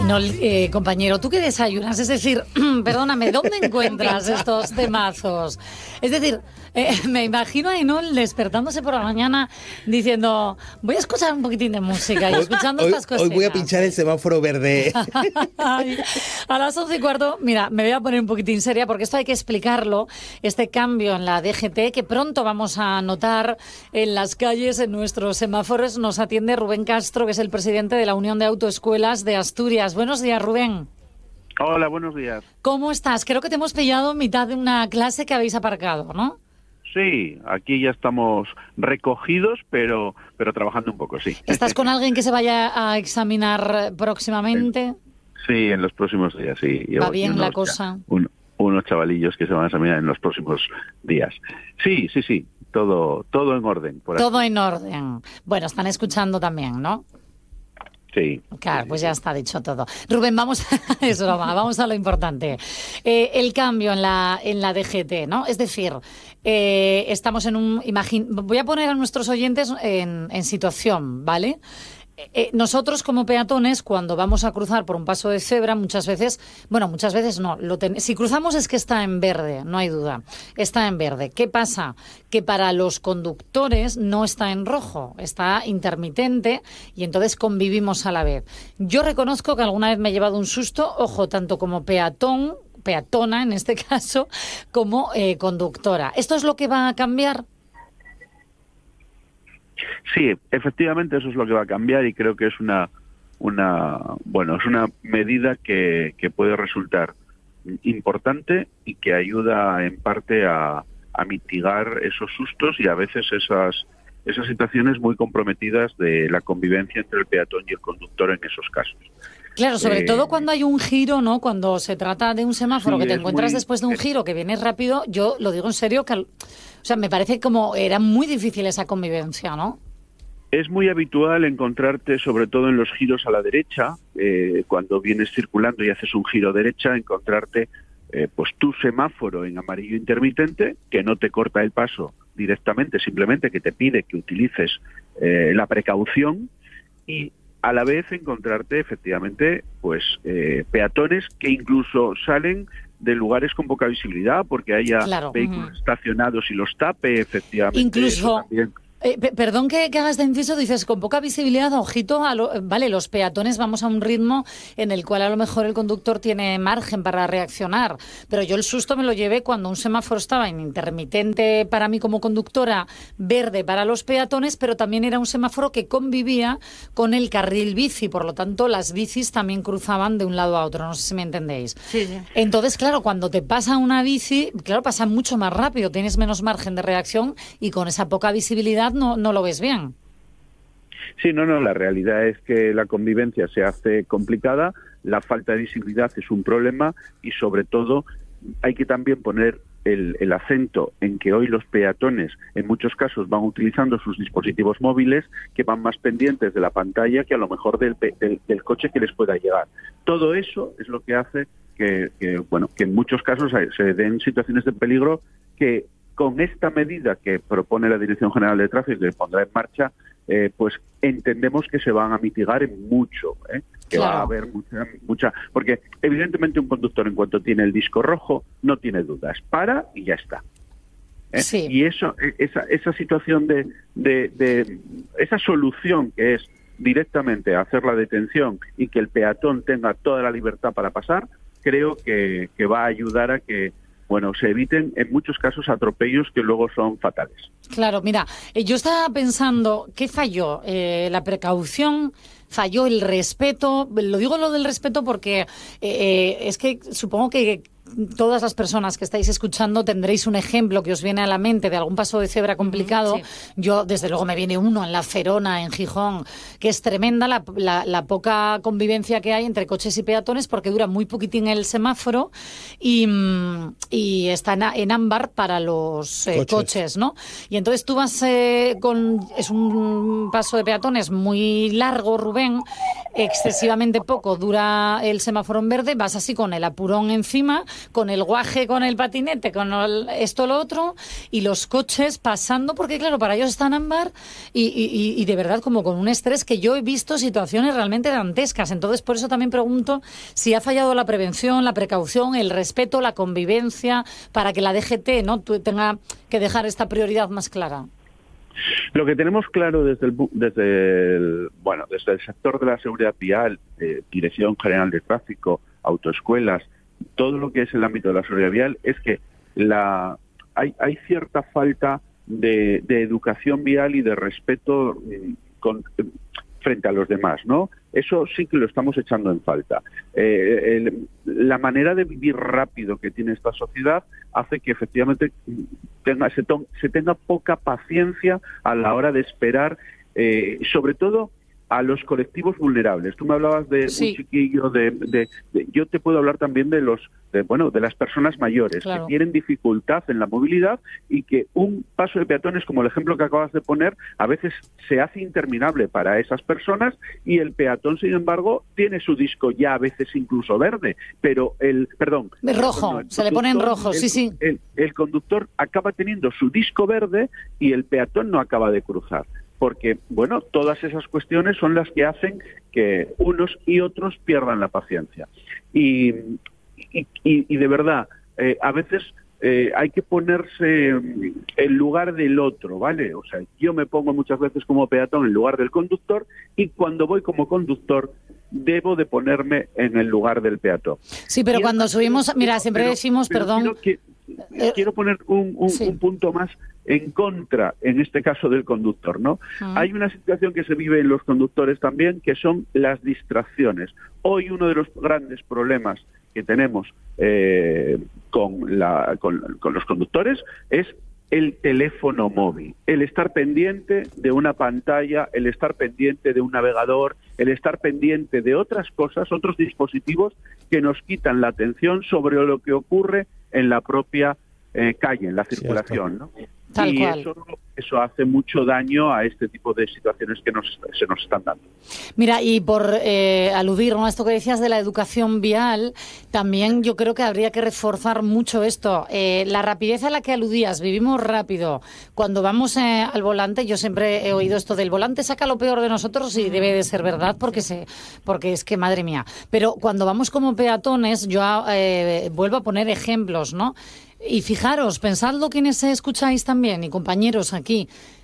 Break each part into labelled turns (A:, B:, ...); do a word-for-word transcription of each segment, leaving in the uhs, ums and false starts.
A: Bueno, eh, compañero, ¿tú qué desayunas? Es decir, perdóname, ¿dónde encuentras estos temazos? Es decir, eh, me imagino a Ainhoa despertándose por la mañana diciendo, voy a escuchar un poquitín de música y escuchando
B: hoy,
A: estas cosas.
B: Hoy voy a pinchar el semáforo verde.
A: A las once y cuarto, mira, me voy a poner un poquitín seria porque esto hay que explicarlo, este cambio en la D G T que pronto vamos a notar en las calles, en nuestros semáforos. Nos atiende Rubén Castro, que es el presidente de la Unión de Autoescuelas de Asturias. Buenos días, Rubén.
C: Hola, buenos días.
A: ¿Cómo estás? Creo que te hemos pillado en mitad de una clase que habéis aparcado, ¿no?
C: Sí, aquí ya estamos recogidos, pero pero trabajando un poco, sí.
A: ¿Estás con alguien que se vaya a examinar próximamente?
C: Sí, en los próximos días, sí.
A: ¿Va
C: Llevo
A: bien
C: unos,
A: la cosa?
C: Un, unos chavalillos que se van a examinar en los próximos días. Sí, sí, sí, todo todo en orden. Por
A: todo
C: aquí.
A: en orden. Bueno, están escuchando también, ¿no?
C: Sí.
A: Claro,
C: sí,
A: pues
C: sí.
A: ya está dicho todo. Rubén, vamos a, es broma, vamos a lo importante. Eh, el cambio en la en la D G T, ¿no? Es decir, eh, estamos en un... Imagin, voy a poner a nuestros oyentes en, en situación, ¿vale? Eh, nosotros como peatones, cuando vamos a cruzar por un paso de cebra, muchas veces, bueno, muchas veces no, lo ten, si cruzamos es que está en verde, no hay duda, está en verde. ¿Qué pasa? Que para los conductores no está en rojo, está intermitente y entonces convivimos a la vez. Yo reconozco que alguna vez me he llevado un susto, ojo, tanto como peatón, peatona en este caso, como eh, conductora. ¿Esto es lo que va a cambiar?
C: Sí, efectivamente eso es lo que va a cambiar y creo que es una una bueno es una medida que, que puede resultar importante y que ayuda en parte a, a mitigar esos sustos y a veces esas esas situaciones muy comprometidas de la convivencia entre el peatón y el conductor en esos casos.
A: Claro, sobre
C: eh,
A: todo cuando hay un giro, ¿no? Cuando se trata de un semáforo
C: sí,
A: que te
C: es
A: encuentras
C: muy,
A: después de un giro que viene rápido, yo lo digo en serio, que, o sea, me parece como era muy difícil esa convivencia, ¿no?
C: Es muy habitual encontrarte, sobre todo en los giros a la derecha, eh, cuando vienes circulando y haces un giro derecha, encontrarte eh, pues tu semáforo en amarillo intermitente, que no te corta el paso directamente, simplemente que te pide que utilices eh, la precaución, y a la vez encontrarte efectivamente pues eh, peatones que incluso salen de lugares con poca visibilidad porque haya
A: claro.
C: vehículos
A: uh-huh.
C: estacionados y los tape, efectivamente.
A: Incluso...
C: También.
A: Eh, perdón que, que hagas de inciso, dices, con poca visibilidad, ojito, a lo, vale, los peatones vamos a un ritmo en el cual a lo mejor el conductor tiene margen para reaccionar, pero yo el susto me lo llevé cuando un semáforo estaba en intermitente para mí como conductora, verde para los peatones, pero también era un semáforo que convivía con el carril bici, por lo tanto las bicis también cruzaban de un lado a otro, no sé si me entendéis.
D: Sí, sí.
A: Entonces, claro, cuando te pasa una bici, claro, pasa mucho más rápido, tienes menos margen de reacción y con esa poca visibilidad No, no lo ves bien.
C: Sí, no, no, la realidad es que la convivencia se hace complicada, la falta de visibilidad es un problema y sobre todo hay que también poner el, el acento en que hoy los peatones en muchos casos van utilizando sus dispositivos móviles que van más pendientes de la pantalla que a lo mejor del, del, del coche que les pueda llegar. Todo eso es lo que hace que, que, bueno, que en muchos casos se den situaciones de peligro que con esta medida que propone la Dirección General de Tráfico y que pondrá en marcha, eh, pues entendemos que se van a mitigar en mucho, ¿eh? que
A: claro.
C: va a haber mucha, mucha... Porque evidentemente un conductor en cuanto tiene el disco rojo no tiene dudas, para y ya está. ¿eh?
A: Sí.
C: Y eso, esa, esa situación de, de, de... esa solución que es directamente hacer la detención y que el peatón tenga toda la libertad para pasar, creo que, que va a ayudar a que bueno, se eviten en muchos casos atropellos que luego son fatales.
A: Claro, mira, eh, yo estaba pensando, ¿qué falló? Eh, la precaución, falló el respeto. Lo digo lo del respeto porque eh, es que supongo que todas las personas que estáis escuchando tendréis un ejemplo que os viene a la mente de algún paso de cebra complicado. Sí. Yo, desde luego, me viene uno en La Ferona, en Gijón, que es tremenda la, la, la poca convivencia que hay entre coches y peatones porque dura muy poquitín el semáforo y, y está en, en ámbar para los eh, coches. coches, ¿no? Y entonces tú vas eh, con... Es un paso de peatones muy largo, Rubén, excesivamente poco dura el semáforo en verde, vas así con el apurón encima con el guaje, con el patinete, con el, esto, lo otro, y los coches pasando, porque claro, para ellos están ámbar y, y, y de verdad como con un estrés que yo he visto situaciones realmente dantescas. Entonces, por eso también pregunto si ha fallado la prevención, la precaución, el respeto, la convivencia, para que la D G T no tenga que dejar esta prioridad más clara.
C: Lo que tenemos claro desde el, desde el bueno desde el sector de la seguridad vial, eh, Dirección General de Tráfico, autoescuelas, todo lo que es el ámbito de la seguridad vial, es que la hay, hay cierta falta de, de educación vial y de respeto eh, con, eh, frente a los demás, ¿no? Eso sí que lo estamos echando en falta. Eh, el, la manera de vivir rápido que tiene esta sociedad hace que efectivamente tenga, se, to, se tenga poca paciencia a la hora de esperar, eh, sobre todo a los colectivos vulnerables. Tú me hablabas de sí. un chiquillo, de, de, de, yo te puedo hablar también de los, de, bueno, de las personas mayores, claro, que tienen dificultad en la movilidad y que un paso de peatones, como el ejemplo que acabas de poner, a veces se hace interminable para esas personas, y el peatón, sin embargo, tiene su disco ya a veces incluso verde, pero el, perdón,
A: rojo, no, se le pone en rojo,
C: el,
A: sí, sí.
C: El, el conductor acaba teniendo su disco verde y el peatón no acaba de cruzar. Porque, bueno, todas esas cuestiones son las que hacen que unos y otros pierdan la paciencia. Y, y, y de verdad, eh, a veces eh, hay que ponerse en lugar del otro, ¿vale? O sea, yo me pongo muchas veces como peatón en lugar del conductor, y cuando voy como conductor debo de ponerme en el lugar del peatón.
A: Sí, pero y cuando subimos, mira, siempre pero, decimos,
C: pero
A: perdón...
C: Que, eh, quiero poner un, un, sí. un punto más en contra, en este caso, del conductor, ¿no? Uh-huh. Hay una situación que se vive en los conductores también, que son las distracciones. Hoy uno de los grandes problemas que tenemos eh, con, la, con, con los conductores es el teléfono móvil, el estar pendiente de una pantalla, el estar pendiente de un navegador, el estar pendiente de otras cosas, otros dispositivos que nos quitan la atención sobre lo que ocurre en la propia eh, calle, en la circulación, ¿no?
A: Tal
C: y
A: cual.
C: Eso, eso hace mucho daño a este tipo de situaciones que nos, se nos están dando.
A: Mira, y por eh, aludir, ¿no?, a esto que decías de la educación vial, también yo creo que habría que reforzar mucho esto. Eh, la rapidez a la que aludías, vivimos rápido. Cuando vamos eh, al volante, yo siempre he oído esto del volante saca lo peor de nosotros, y debe de ser verdad, porque se, porque es que, madre mía. Pero cuando vamos como peatones, yo eh, vuelvo a poner ejemplos, ¿no? Y fijaros, pensadlo quienes escucháis también, y compañeros aquí,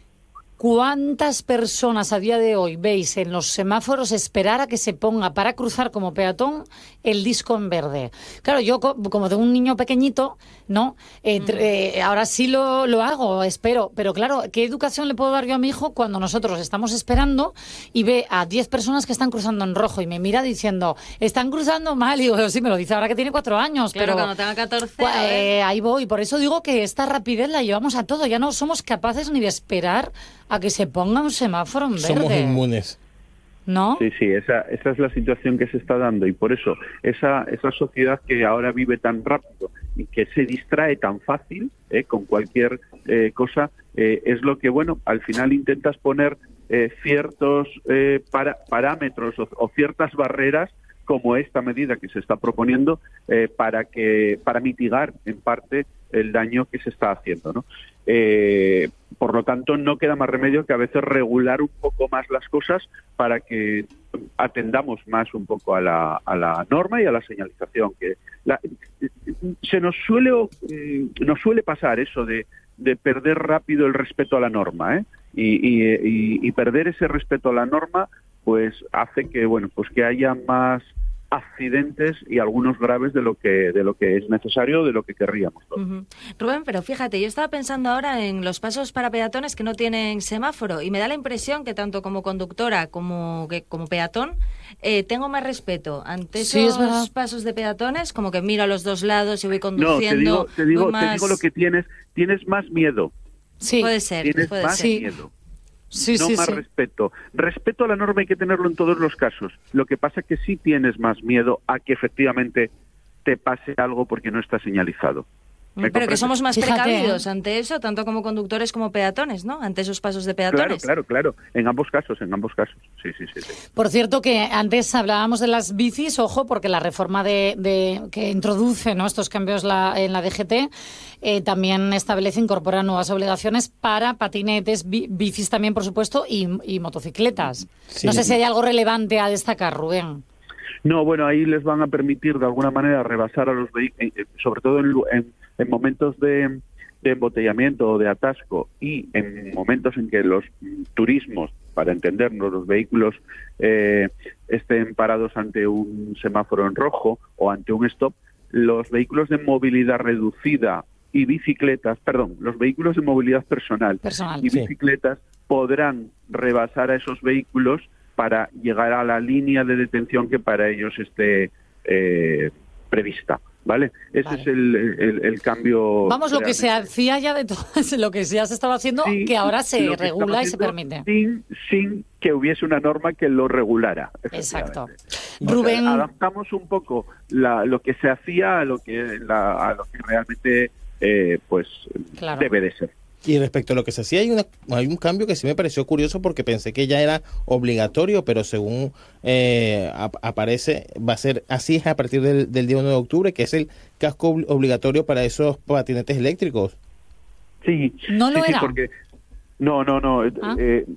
A: ¿cuántas personas a día de hoy veis en los semáforos esperar a que se ponga para cruzar como peatón el disco en verde? Claro, yo como de un niño pequeñito, ¿no? Eh, eh, ahora sí lo, lo hago, espero. Pero claro, ¿qué educación le puedo dar yo a mi hijo cuando nosotros estamos esperando y ve a diez personas que están cruzando en rojo y me mira diciendo, están cruzando mal? Y digo, sí, me lo dice ahora que tiene cuatro años.
D: Claro,
A: pero
D: cuando tenga catorce...
A: Pues, eh, ahí voy. Por eso digo que esta rapidez la llevamos a todo. Ya no somos capaces ni de esperar a que se ponga un semáforo en verde.
B: Somos inmunes.
A: ¿No?
C: Sí, sí, esa, esa es la situación que se está dando, y por eso esa, esa sociedad que ahora vive tan rápido y que se distrae tan fácil eh, con cualquier eh, cosa, eh, es lo que, bueno, al final intentas poner eh, ciertos eh, para, parámetros o, o ciertas barreras, como esta medida que se está proponiendo, eh, para que para mitigar en parte el daño que se está haciendo, ¿no? Eh, por lo tanto, no queda más remedio que a veces regular un poco más las cosas para que atendamos más un poco a la, a la norma y a la señalización. Que la, se nos suele nos suele pasar eso de, de perder rápido el respeto a la norma, ¿eh? y, y, y, y perder ese respeto a la norma, pues hace que, bueno, pues que haya más accidentes, y algunos graves, de lo que de lo que es necesario, de lo que querríamos.
D: Uh-huh. Rubén, pero fíjate, yo estaba pensando ahora en los pasos para peatones que no tienen semáforo, y me da la impresión que tanto como conductora como que como peatón eh, tengo más respeto ante esos sí, pasos de peatones, como que miro a los dos lados y voy conduciendo.
C: No, te digo, te digo,
D: más...
C: te digo lo que tienes, tienes más miedo.
D: Sí, puede ser.
C: Tienes
D: puede
C: más
D: ser.
C: miedo.
A: Sí,
C: no
A: sí,
C: más
A: sí.
C: respeto. Respeto a la norma hay que tenerlo en todos los casos. Lo que pasa es que sí tienes más miedo a que efectivamente te pase algo porque no está señalizado.
D: Pero que somos más
A: Fíjate,
D: precavidos
A: ¿eh?
D: ante eso, tanto como conductores como peatones, ¿no? Ante esos pasos de peatones.
C: Claro, claro, claro. En ambos casos, en ambos casos. Sí, sí, sí. sí.
A: Por cierto, que antes hablábamos de las bicis, ojo, porque la reforma de, de que introduce, ¿no?, estos cambios la, en la D G T eh, también establece, incorpora nuevas obligaciones para patinetes, bi, bicis también, por supuesto, y, y motocicletas.
B: Sí.
A: No sé si hay algo relevante a destacar, Rubén.
C: No, bueno, ahí les van a permitir de alguna manera rebasar a los vehículos, sobre todo en, en, en momentos de, de embotellamiento o de atasco y en momentos en que los turismos, para entendernos, los vehículos eh, estén parados ante un semáforo en rojo o ante un stop, los vehículos de movilidad reducida y bicicletas, perdón, los vehículos de movilidad personal,
A: Personal,
C: y
B: sí.
C: bicicletas podrán rebasar a esos vehículos para llegar a la línea de detención que para ellos esté eh, prevista, ¿vale? Ese
A: Vale.
C: es el, el, el cambio.
A: Vamos, lo que se
C: realmente.
A: hacía ya de todo, lo que ya se estaba haciendo,
C: Sí,
A: que ahora se
C: lo que
A: regula
C: estaba
A: y se
C: haciendo
A: permite.
C: Sin, sin que hubiese una norma que lo regulara.
A: Exacto.
C: efectivamente. O sea,
A: Rubén,
C: adaptamos un poco la, lo que se hacía a lo que, la, a lo que realmente eh, pues
A: Claro.
C: debe de ser.
B: Y respecto a lo que se hacía, hay, una, hay un cambio que sí me pareció curioso porque pensé que ya era obligatorio, pero según eh, ap- aparece, va a ser así a partir del, del día uno de octubre, que es el casco ob- obligatorio para esos patinetes eléctricos.
C: Sí,
A: ¿No lo
C: sí, sí,
A: era?
C: porque no, no, no.
A: Ah.
C: eh,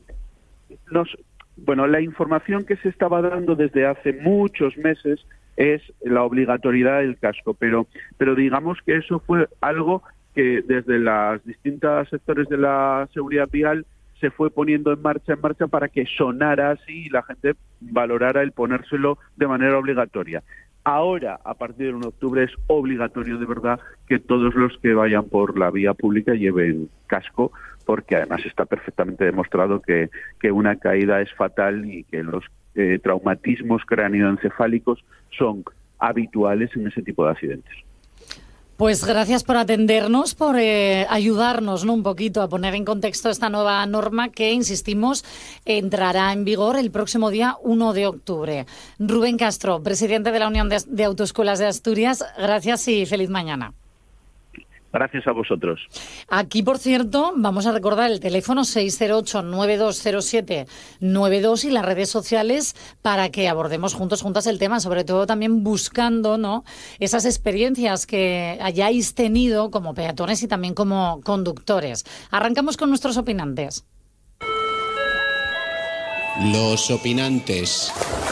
C: nos, bueno, la información que se estaba dando desde hace muchos meses es la obligatoriedad del casco, pero, pero digamos que eso fue algo que desde los distintos sectores de la seguridad vial se fue poniendo en marcha, en marcha para que sonara así y la gente valorara el ponérselo de manera obligatoria. Ahora, a partir del uno de octubre, es obligatorio de verdad que todos los que vayan por la vía pública lleven casco, porque además está perfectamente demostrado que, que una caída es fatal y que los eh, traumatismos cráneoencefálicos son habituales en ese tipo de accidentes.
A: pues gracias por atendernos, por eh, ayudarnos, ¿no?, un poquito a poner en contexto esta nueva norma que, insistimos, entrará en vigor el próximo día uno de octubre. Rubén Castro, presidente de la Unión de, de Autoescuelas de Asturias, gracias y feliz mañana.
C: Gracias a vosotros.
A: Aquí, por cierto, vamos a recordar el teléfono seis cero ocho, nueve dos cero siete, nueve dos y las redes sociales para que abordemos juntos, juntas el tema, sobre todo también buscando, ¿no?, esas experiencias que hayáis tenido como peatones y también como conductores. Arrancamos con nuestros opinantes.
E: Los opinantes.